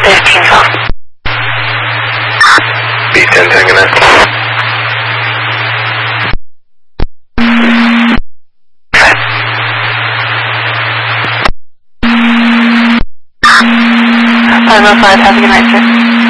15-12. B10 Tango 9. Have a good night, sir.